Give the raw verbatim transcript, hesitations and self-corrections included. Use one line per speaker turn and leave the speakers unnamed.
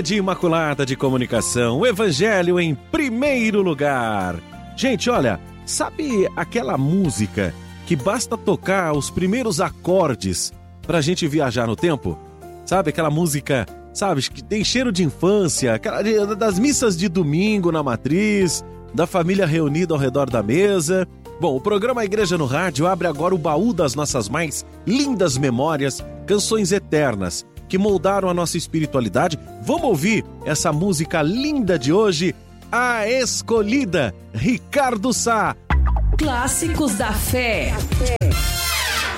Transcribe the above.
Rede Imaculada de Comunicação, o Evangelho em primeiro lugar. Gente, olha, sabe aquela música que basta tocar os primeiros acordes pra gente viajar no tempo? Sabe aquela música, sabe, que tem cheiro de infância, aquela de, das missas de domingo na matriz, da família reunida ao redor da mesa? Bom, o programa Igreja no Rádio abre agora o baú das nossas mais lindas memórias, canções eternas que moldaram a nossa espiritualidade. Vamos ouvir essa música linda de hoje, A Escolhida, Ricardo Sá.
Clássicos da Fé.